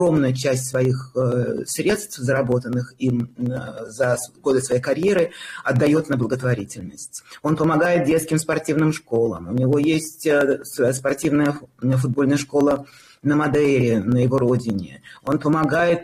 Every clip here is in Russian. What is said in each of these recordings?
огромную часть своих средств, заработанных им за годы своей карьеры, отдает на благотворительность. Он помогает детским спортивным школам. У него есть спортивная футбольная школа на Мадейре, на его родине. Он помогает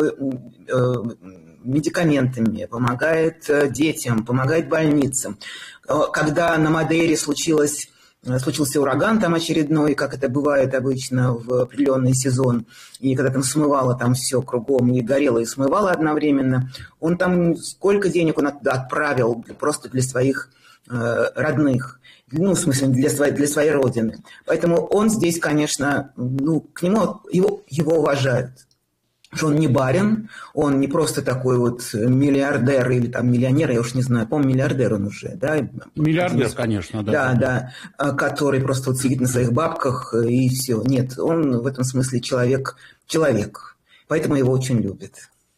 медикаментами, помогает детям, помогает больницам. Когда на Мадейре случился ураган там очередной, как это бывает обычно в определенный сезон, и когда там смывало там все кругом, и горело, и смывало одновременно, он там сколько денег он отправил просто для своих родных, в смысле, для своей родины. Поэтому он здесь, конечно, к нему его уважают. Что он не барин, он не просто такой вот миллиардер или там миллионер, я уж не знаю, по-моему, миллиардер он уже, да? Миллиардер, конечно, да. Да, который просто вот сидит на своих бабках и все. Нет, он в этом смысле человек, поэтому его очень любят.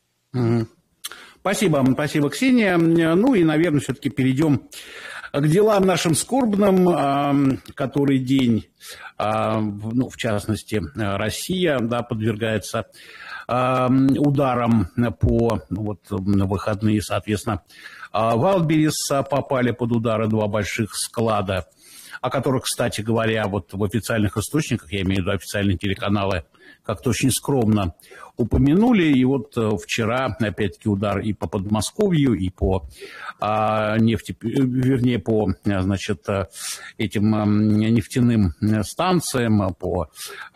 Спасибо, Ксения. Ну и, наверное, все-таки перейдем к делам нашим скорбным, который день, в частности, Россия, да, подвергается ударам по выходные, соответственно, Вайлдберрис попали под удары 2 больших склада, о которых, кстати говоря, вот в официальных источниках, я имею в виду официальные телеканалы, как-то очень скромно упомянули. И вот вчера, опять-таки, удар и по Подмосковью, и по этим нефтяным станциям, по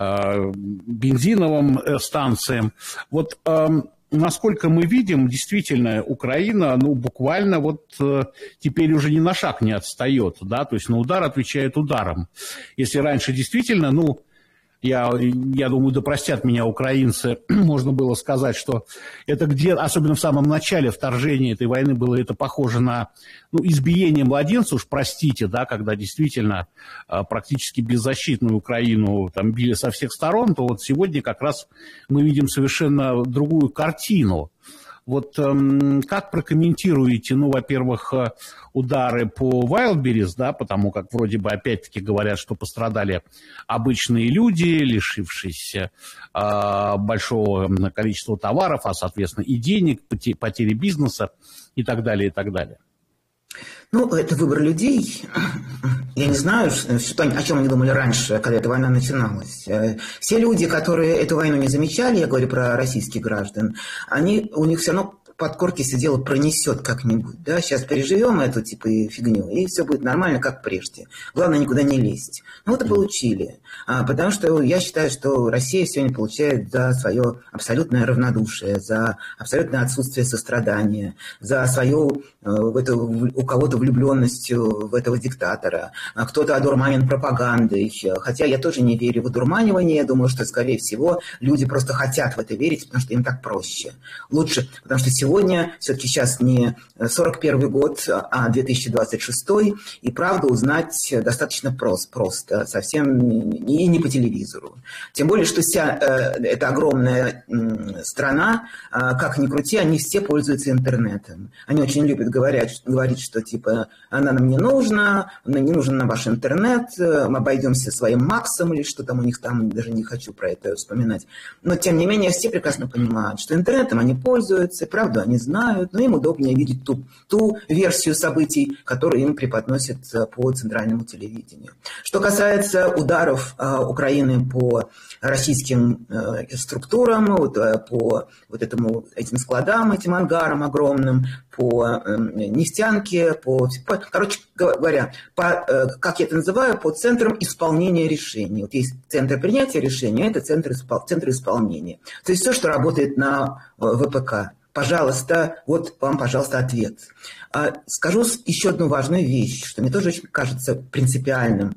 бензиновым станциям. Вот насколько мы видим, действительно, Украина, буквально теперь уже ни на шаг не отстает, да, то есть на удар отвечает ударом. Если раньше действительно, я думаю, да простят меня украинцы, можно было сказать, что это особенно в самом начале вторжения этой войны, было это похоже на избиение младенца, уж простите, да, когда действительно практически беззащитную Украину там били со всех сторон, то вот сегодня как раз мы видим совершенно другую картину. Вот как прокомментируете, во-первых, удары по Вайлдберрис, да, потому как вроде бы опять-таки говорят, что пострадали обычные люди, лишившись большого количества товаров, а, соответственно, и денег, потери бизнеса и так далее, и так далее. Это выбор людей. Я не знаю, о чем они думали раньше, когда эта война начиналась. Все люди, которые эту войну не замечали, я говорю про российских граждан, у них все равно под корки сидело пронесет как-нибудь. Да? Сейчас переживем эту фигню, и все будет нормально, как прежде. Главное, никуда не лезть. Это получили. Потому что я считаю, что Россия сегодня получает за свое абсолютное равнодушие, за абсолютное отсутствие сострадания, за свою у кого-то влюбленность в этого диктатора, кто-то одурманен пропагандой. Хотя я тоже не верю в одурманивание. Я думаю, что, скорее всего, люди просто хотят в это верить, потому что им так проще. Лучше, потому что сегодня, все-таки сейчас не 41 год, а 2026, и правду узнать достаточно просто, совсем и не по телевизору. Тем более, что вся эта огромная страна, как ни крути, они все пользуются интернетом. Они очень любят говорить, что она нам не нужна, не нужен нам ваш интернет, мы обойдемся своим Максом или что там у них там, даже не хочу про это вспоминать. Но, тем не менее, все прекрасно понимают, что интернетом они пользуются, правду они знают, но им удобнее видеть ту версию событий, которую им преподносят по центральному телевидению. Что касается ударов Украины по российским структурам, по этим складам, этим ангарам огромным, по нефтянке, короче говоря, как я это называю, по центрам исполнения решений. Есть центр принятия решений, а это центр исполнения. То есть все, что работает на ВПК. Пожалуйста, вам, пожалуйста, ответ. Скажу еще одну важную вещь, что мне тоже очень кажется принципиальным.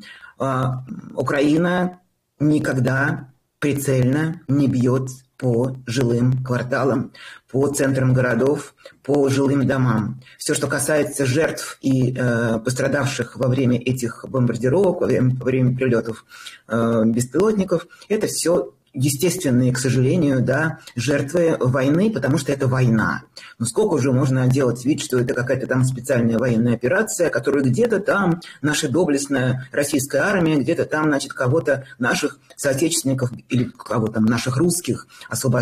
Украина никогда прицельно не бьет по жилым кварталам, по центрам городов, по жилым домам. Все, что касается жертв и пострадавших во время этих бомбардировок, во время прилетов беспилотников, это все естественные, к сожалению, да, жертвы войны, потому что это война. Но сколько уже можно делать вид, что это какая-то там специальная военная операция, которую где-то там наша доблестная российская армия, где-то там, значит, кого-то наших соотечественников или кого-то там наших русских освобождает